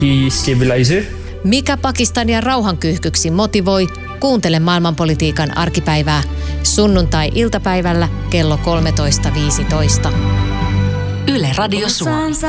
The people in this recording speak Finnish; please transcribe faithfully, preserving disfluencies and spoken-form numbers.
He stabilizer. Mikä Pakistania rauhankyyhkyksi motivoi? Kuuntele maailmanpolitiikan arkipäivää sunnuntai-iltapäivällä kello kolmetoista viisitoista. Yle Radio Suomi.